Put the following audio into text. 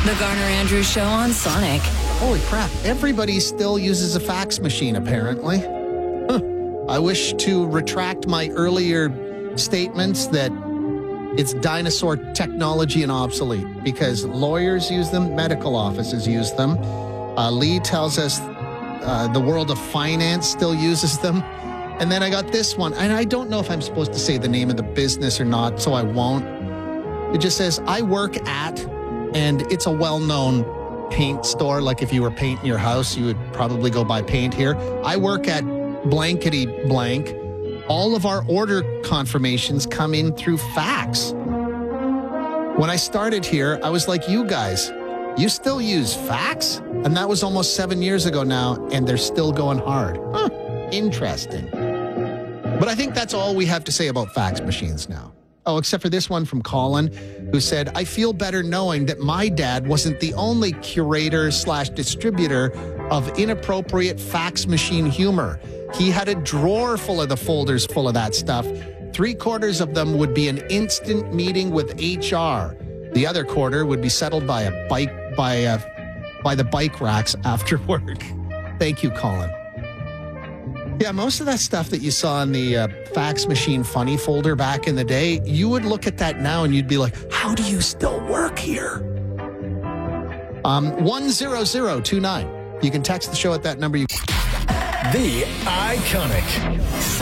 The Garner Andrews Show on Sonic. Holy crap. Everybody still uses a fax machine, apparently. I wish to retract my earlier statements that it's dinosaur technology and obsolete because lawyers use them, medical offices use them. Lee tells us the world of finance still uses them. And then I got this one, and I don't know if I'm supposed to say the name of the business or not, so I won't. It just says, I work at, and it's a well-known paint store. Like if you were painting your house, you would probably go buy paint here. I work at blankety blank. All of our order confirmations come in through fax. When I started here, I was like, you guys, you still use fax? And that was almost 7 years ago now, and they're still going hard. Interesting. But I think that's all we have to say about fax machines now. Oh, except for this one from Colin, who said, I feel better knowing that my dad wasn't the only curator/distributor of inappropriate fax machine humor. He had a drawer full of the folders full of that stuff. 3/4 of them would be an instant meeting with HR. The other quarter would be settled by the bike racks after work. Thank you, Colin. Yeah, most of that stuff that you saw in the fax machine funny folder back in the day, you would look at that now and you'd be like, how do you still work here? 10029. You can text the show at that number. The Iconic